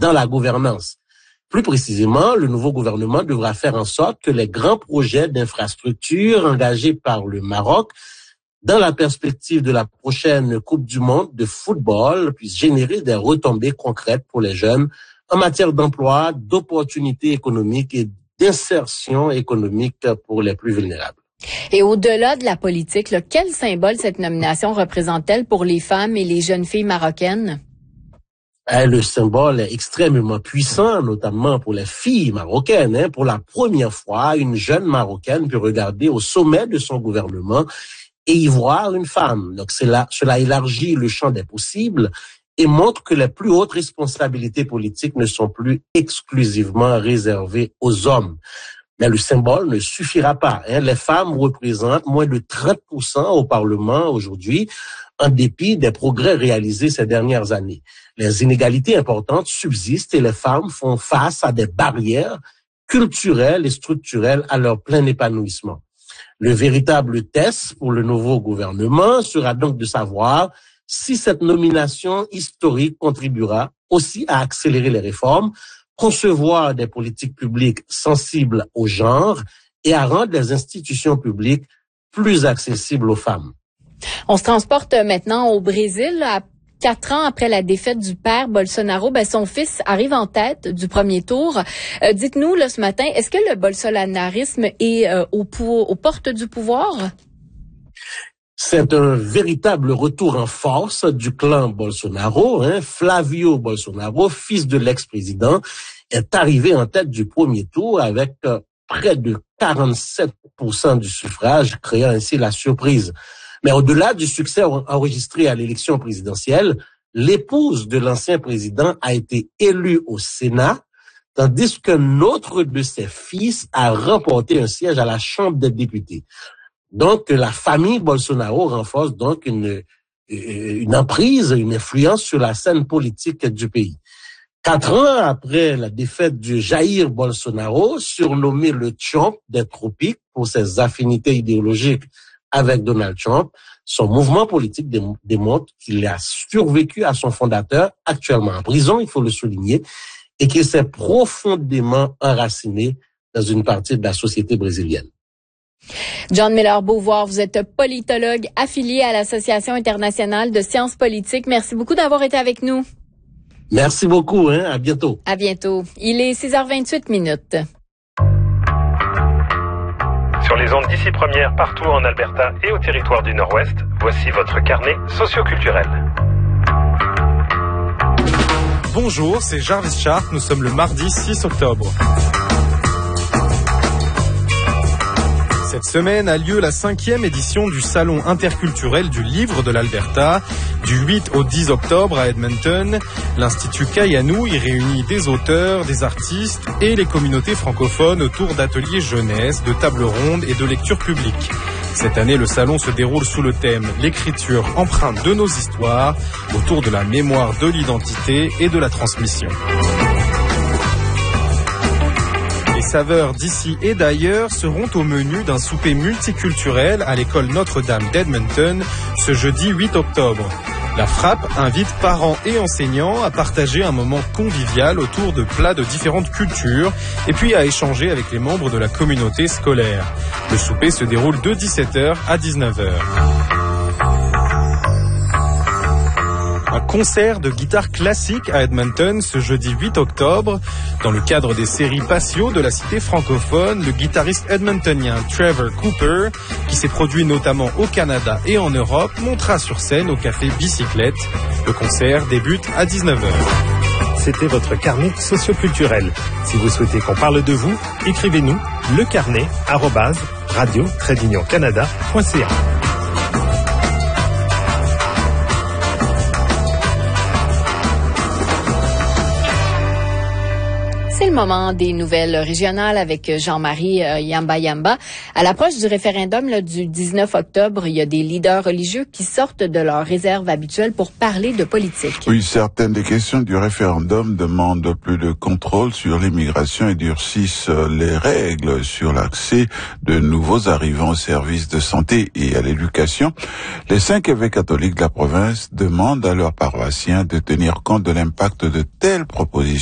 dans la gouvernance. Plus précisément, le nouveau gouvernement devra faire en sorte que les grands projets d'infrastructure engagés par le Maroc dans la perspective de la prochaine Coupe du Monde de football puissent générer des retombées concrètes pour les jeunes en matière d'emploi, d'opportunités économiques et d'insertion économique pour les plus vulnérables. Et au-delà de la politique, quel symbole cette nomination représente-t-elle pour les femmes et les jeunes filles marocaines? Le symbole est extrêmement puissant, notamment pour les filles marocaines. Pour la première fois, une jeune Marocaine peut regarder au sommet de son gouvernement et y voir une femme. Donc cela élargit le champ des possibles et montre que les plus hautes responsabilités politiques ne sont plus exclusivement réservées aux hommes. Mais le symbole ne suffira pas. Les femmes représentent moins de 30% au Parlement aujourd'hui, en dépit des progrès réalisés ces dernières années. Les inégalités importantes subsistent et les femmes font face à des barrières culturelles et structurelles à leur plein épanouissement. Le véritable test pour le nouveau gouvernement sera donc de savoir si cette nomination historique contribuera aussi à accélérer les réformes, concevoir des politiques publiques sensibles au genre et à rendre les institutions publiques plus accessibles aux femmes. On se transporte maintenant au Brésil. 4 ans après la défaite du père Bolsonaro, son fils arrive en tête du premier tour. Dites-nous ce matin, est-ce que le bolsonarisme est aux portes du pouvoir? C'est un véritable retour en force du clan Bolsonaro. Flavio Bolsonaro, fils de l'ex-président, est arrivé en tête du premier tour avec près de 47% du suffrage, créant ainsi la surprise. Mais au-delà du succès enregistré à l'élection présidentielle, l'épouse de l'ancien président a été élue au Sénat, tandis qu'un autre de ses fils a remporté un siège à la Chambre des députés. Donc, la famille Bolsonaro renforce donc une emprise, une influence sur la scène politique du pays. 4 ans après la défaite de Jair Bolsonaro, surnommé le Trump des tropiques pour ses affinités idéologiques avec Donald Trump, son mouvement politique démontre qu'il a survécu à son fondateur, actuellement en prison, il faut le souligner, et qu'il s'est profondément enraciné dans une partie de la société brésilienne. John Miller-Beauvoir, vous êtes politologue affilié à l'Association internationale de sciences politiques. Merci beaucoup d'avoir été avec nous. Merci beaucoup, à bientôt. À bientôt. Il est 6h28. Sur les ondes d'ici première, partout en Alberta et au territoire du Nord-Ouest, voici votre carnet socioculturel. Bonjour, c'est Jarvis Sharp, nous sommes le mardi 6 octobre. Cette semaine a lieu la 5e édition du Salon interculturel du livre de l'Alberta. Du 8 au 10 octobre à Edmonton, l'Institut Kayanou y réunit des auteurs, des artistes et les communautés francophones autour d'ateliers jeunesse, de tables rondes et de lectures publiques. Cette année, le salon se déroule sous le thème « L'écriture empreinte de nos histoires » autour de la mémoire de l'identité et de la transmission. Les saveurs d'ici et d'ailleurs seront au menu d'un souper multiculturel à l'école Notre-Dame d'Edmonton ce jeudi 8 octobre. La Frappe invite parents et enseignants à partager un moment convivial autour de plats de différentes cultures et puis à échanger avec les membres de la communauté scolaire. Le souper se déroule de 17h à 19h. Un concert de guitare classique à Edmonton ce jeudi 8 octobre. Dans le cadre des séries Patio de la cité francophone, le guitariste edmontonien Trevor Cooper, qui s'est produit notamment au Canada et en Europe, montera sur scène au café Bicyclette. Le concert débute à 19h. C'était votre carnet socioculturel. Si vous souhaitez qu'on parle de vous, écrivez-nous lecarnet@radio-canada.ca. C'est le moment des nouvelles régionales avec Jean-Marie Yamba. À l'approche du référendum du 19 octobre, il y a des leaders religieux qui sortent de leur réserve habituelle pour parler de politique. Oui, certaines des questions du référendum demandent plus de contrôle sur l'immigration et durcissent les règles sur l'accès de nouveaux arrivants aux services de santé et à l'éducation. Les 5 évêques catholiques de la province demandent à leurs paroissiens de tenir compte de l'impact de telles propositions